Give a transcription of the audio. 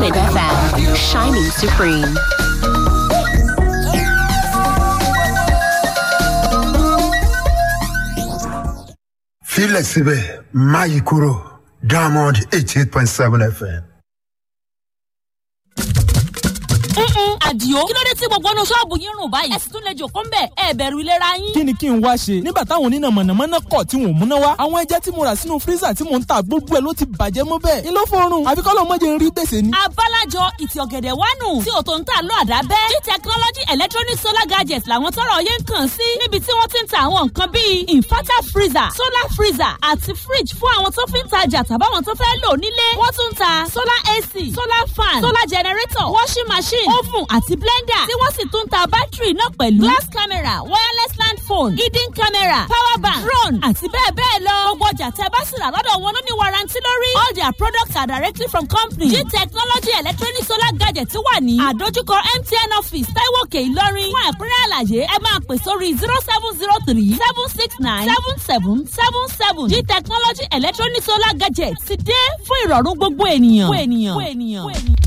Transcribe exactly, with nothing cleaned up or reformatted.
Diamond F M, shining supreme. Flexible, Mayikuro, Diamond eighty-eight point seven F M. Àdìó kí ló dé tí gbogbo ọ̀nà ṣọ́ọ̀bù yín rùn báyìí ẹ sì tún lè jòkó ń bẹ̀ ẹ bẹ̀rù ìlera yín. Kí ni kí n wá ṣe nígbà táwọn oníná mọ̀nàmọ́ná kọ̀ tí wọ́n múná wá àwọn ẹja tí mo rà sínú fírísà tí mò ń ta gbogbo ẹ̀ ló ti bàjẹ́ mọ́ bẹ́ẹ̀ ni ló fọrùn àfi kọ́ ló mọ́jẹ ń rí gbèsè ni. Abálájọ ìtì ọ̀gẹ̀dẹ̀ wánu tí òtò ń tà lọ àdábẹ́ G technology electronic solar gadgets làwọn tọrọ yẹn ń kàn sí níbi tí wọ́n ti ń ta àwọn nǹkan bíi inverter freezer solar freezer àti fridge fún àwọn tó fi ń tajà tàbáwọn tó fẹ́ lò nílé wọ́n tún ń ta solar A C solar fan solar generator washing machine oven àti blender tí wọ́n sì tún ń ta bátìrì náà pẹ̀lú glass camera wireless land phone hidden camera power bank drone àti bẹ́ẹ̀ bẹ́ẹ̀ lọ gbogbo ọjà tẹ́ bá sì rà lọ́dọ̀ wọn ló ní warranty lórí all their products are directly from company G technology electronic solar gadget wà ní àdójúkọ M T N office Taiwo Òkè Ìlọrin fún ẹ̀kúnrẹ́ àlàyé ẹ máa pè sórí zero seven zero three seven six nine seven seven seven seven G technology electronic solar gadget ti dé fún ìrọ̀rùn gbogbo ènìyàn.